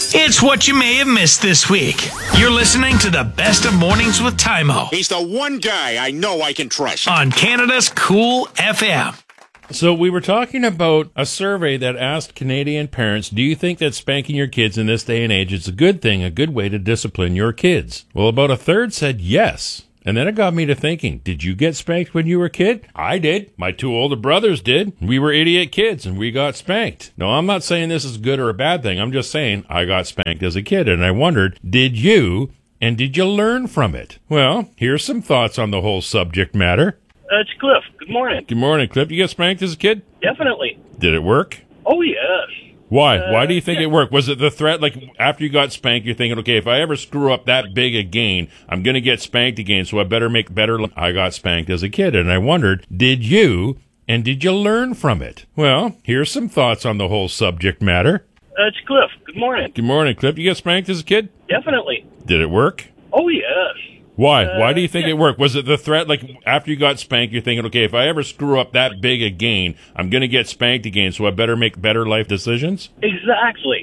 It's what you may have missed this week. You're listening to the Best of Mornings with Tymo He's the one guy I know I can trust. on Canada's Cool FM. So we were talking about a survey that asked Canadian parents, do you think that spanking your kids in this day and age is a good thing, a good way to discipline your kids? Well, about a third said yes. And then it got me to thinking, did you get spanked when you were a kid? I did. My two older brothers did. We were idiot kids and we got spanked. No, I'm not saying this is good or a bad thing. I'm just saying I got spanked as a kid and I wondered, did you? And did you learn from it? Well, here's some thoughts on the whole subject matter. It's Cliff. Good morning. Good morning, Cliff. You get spanked as a kid? Definitely. Did it work? Oh, yes. Why? Why do you think it worked? Was it the threat, like, after you got spanked, you're thinking, okay, if I ever screw up that big again, I'm going to get spanked again, so I better make better. I got spanked as a kid, and I wondered, did you, and did you learn from it? Well, here's some thoughts on the whole subject matter. It's Cliff. Good morning. Good morning, Cliff. You get spanked as a kid? Definitely. Did it work? Oh, yes. Why? Why do you think it worked? Was it the threat, like, after you got spanked, you're thinking, okay, if I ever screw up that big again, I'm going to get spanked again, so I better make better life decisions? Exactly.